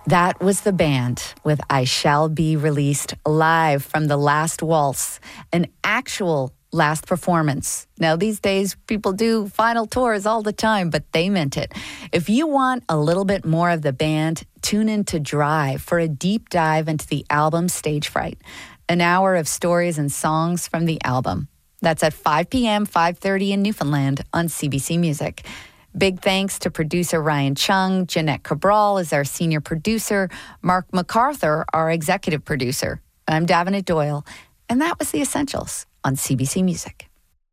That was the band with I Shall Be Released live from The Last Waltz, an actual last performance. Now, these days, people do final tours all the time, but they meant it. If you want a little bit more of the band, tune in to Drive for a deep dive into the album Stage Fright, an hour of stories and songs from the album. That's at 5 p.m., 5:30 in Newfoundland on CBC Music. Big thanks to producer Ryan Chung. Jeanette Cabral is our senior producer. Mark MacArthur, our executive producer. I'm Davenant Doyle, and that was The Essentials on CBC Music.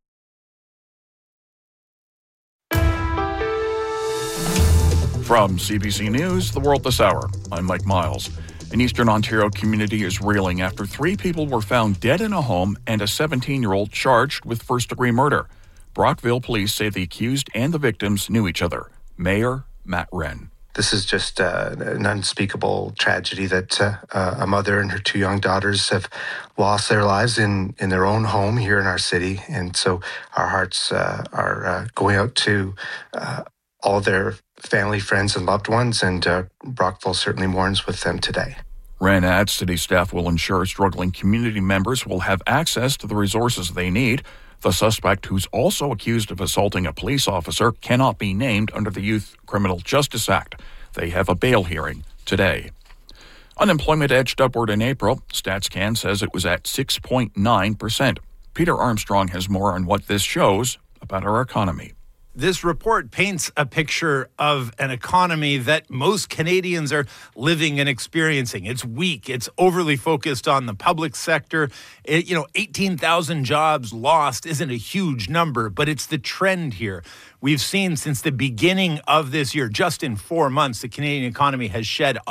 From CBC News, The World This Hour, I'm Mike Miles. An Eastern Ontario community is reeling after 3 people were found dead in a home and a 17-year-old charged with first-degree murder. Brockville police say the accused and the victims knew each other. Mayor Matt Wren. This is just an unspeakable tragedy that a mother and her 2 young daughters have lost their lives in their own home here in our city. And so our hearts are going out to all their family, friends, and loved ones, and Brockville certainly mourns with them today. Wren adds city staff will ensure struggling community members will have access to the resources they need. The suspect, who's also accused of assaulting a police officer, cannot be named under the Youth Criminal Justice Act. They have a bail hearing today. Unemployment edged upward in April. StatsCan says it was at 6.9%. Peter Armstrong has more on what this shows about our economy. This report paints a picture of an economy that most Canadians are living and experiencing. It's weak. It's overly focused on the public sector. 18,000 jobs lost isn't a huge number, but it's the trend here. We've seen since the beginning of this year, just in 4 months, the Canadian economy has shed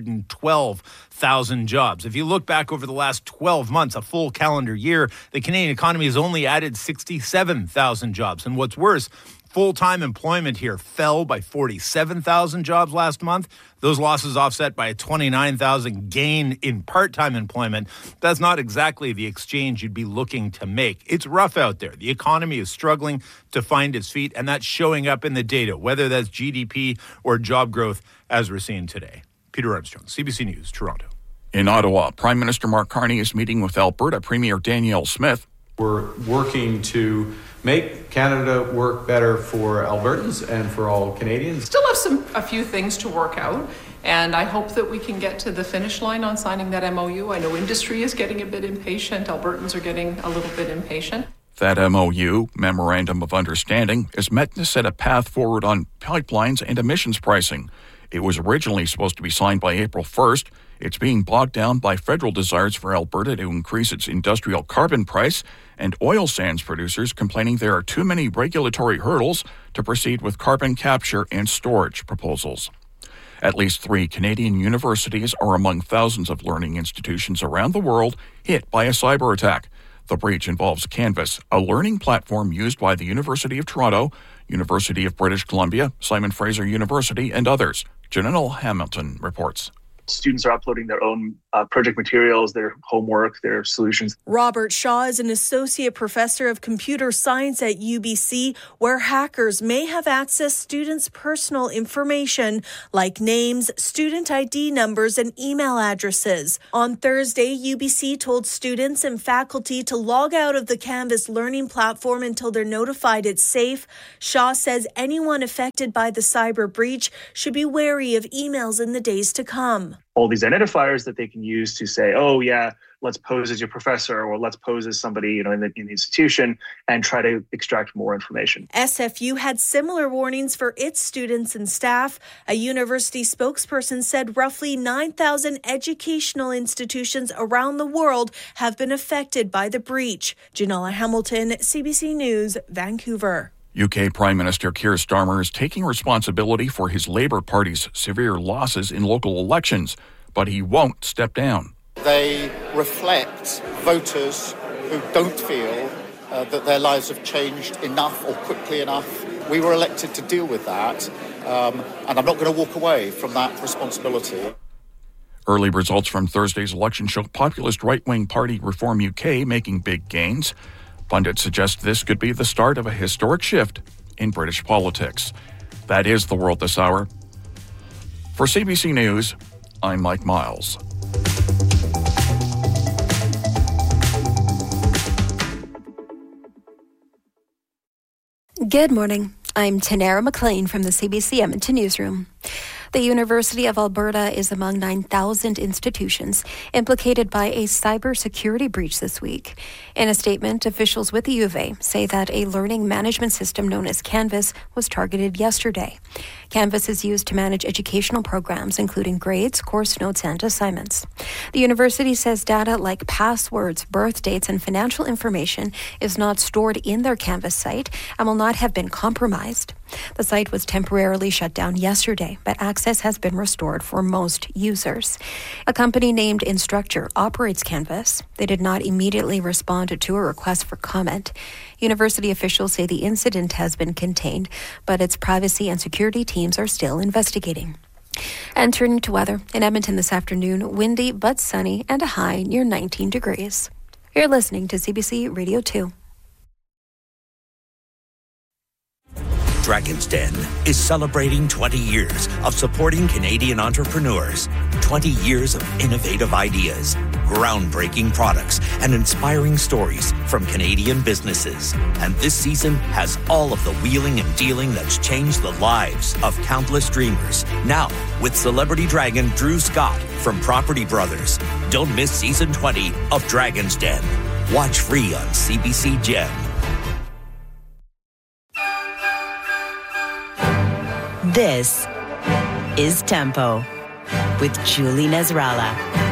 112,000 jobs. If you look back over the last 12 months, a full calendar year, the Canadian economy has only added 67,000 jobs. And what's worse, full-time employment here fell by 47,000 jobs last month. Those losses offset by a 29,000 gain in part-time employment. That's not exactly the exchange you'd be looking to make. It's rough out there. The economy is struggling to find its feet, and that's showing up in the data, whether that's GDP or job growth, as we're seeing today. Peter Armstrong, CBC News, Toronto. In Ottawa, Prime Minister Mark Carney is meeting with Alberta Premier Danielle Smith. We're working to make Canada work better for Albertans and for all Canadians. Still have a few things to work out, and I hope that we can get to the finish line on signing that MOU. I know industry is getting a bit impatient. Albertans are getting a little bit impatient. That MOU, Memorandum of Understanding, is meant to set a path forward on pipelines and emissions pricing. It was originally supposed to be signed by April 1st. It's being bogged down by federal desires for Alberta to increase its industrial carbon price and oil sands producers complaining there are too many regulatory hurdles to proceed with carbon capture and storage proposals. At least 3 Canadian universities are among thousands of learning institutions around the world hit by a cyber attack. The breach involves Canvas, a learning platform used by the University of Toronto, University of British Columbia, Simon Fraser University, and others. Janelle Hamilton reports. Students are uploading their own project materials, their homework, their solutions. Robert Shaw is an associate professor of computer science at UBC, where hackers may have accessed students' personal information like names, student ID numbers, and email addresses. On Thursday, UBC told students and faculty to log out of the Canvas learning platform until they're notified it's safe. Shaw says anyone affected by the cyber breach should be wary of emails in the days to come. All these identifiers that they can use to say, oh yeah, let's pose as your professor, or let's pose as somebody in the institution, and try to extract more information. SFU had similar warnings for its students and staff. A university spokesperson said roughly 9,000 educational institutions around the world have been affected by the breach. Janella Hamilton, CBC News, Vancouver. UK Prime Minister Keir Starmer is taking responsibility for his Labour Party's severe losses in local elections, but he won't step down. They reflect voters who don't feel that their lives have changed enough or quickly enough. We were elected to deal with that, and I'm not going to walk away from that responsibility. Early results from Thursday's election show populist right-wing party Reform UK making big gains. Pundits suggest this could be the start of a historic shift in British politics. That is The World This Hour. For CBC News, I'm Mike Miles. Good morning. I'm Tanara McLean from the CBC Edmonton Newsroom. The University of Alberta is among 9,000 institutions implicated by a cybersecurity breach this week. In a statement, officials with the U of A say that a learning management system known as Canvas was targeted yesterday. Canvas is used to manage educational programs, including grades, course notes, and assignments. The university says data like passwords, birth dates, and financial information is not stored in their Canvas site and will not have been compromised. The site was temporarily shut down yesterday, but access has been restored for most users. A company named Instructure operates Canvas. They did not immediately respond to a request for comment. University officials say the incident has been contained, but its privacy and security teams are still investigating. And turning to weather, in Edmonton this afternoon, windy but sunny and a high near 19 degrees. You're listening to CBC Radio 2. Dragon's Den is celebrating 20 years of supporting Canadian entrepreneurs, 20 years of innovative ideas, groundbreaking products, and inspiring stories from Canadian businesses. And this season has all of the wheeling and dealing that's changed the lives of countless dreamers. Now, with celebrity dragon Drew Scott from Property Brothers. Don't miss season 20 of Dragon's Den. Watch free on CBC Gem. This is Tempo with Julie Nasrallah.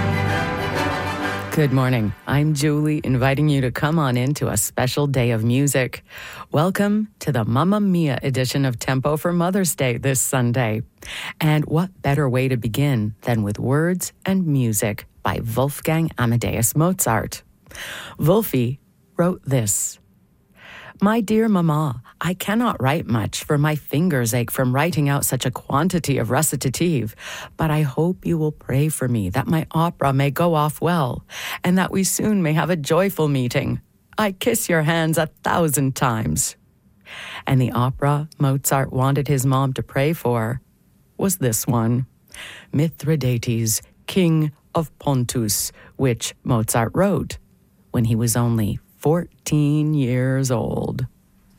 Good morning. I'm Julie, inviting you to come on into a special day of music. Welcome to the Mamma Mia edition of Tempo for Mother's Day this Sunday. And what better way to begin than with words and music by Wolfgang Amadeus Mozart. Wolfie wrote this: "My dear Mama, I cannot write much, for my fingers ache from writing out such a quantity of recitative, but I hope you will pray for me that my opera may go off well, and that we soon may have a joyful meeting. I kiss your hands 1,000 times. And the opera Mozart wanted his mom to pray for was this one, Mithridates, King of Pontus, which Mozart wrote when he was only 14 years old.